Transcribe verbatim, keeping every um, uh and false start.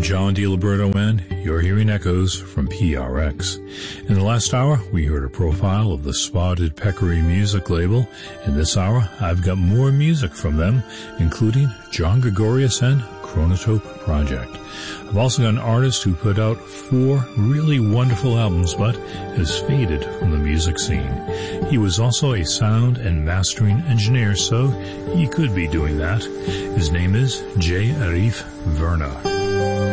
John DiLiberto, and you're hearing echoes from P R X. In the last hour, we heard a profile of the Spotted Peccary music label. In this hour, I've got more music from them, including John Gregorius and Chronotope Project. I've also got an artist who put out four really wonderful albums but has faded from the music scene. He was also a sound and mastering engineer, so he could be doing that. His name is J. Arif Verna.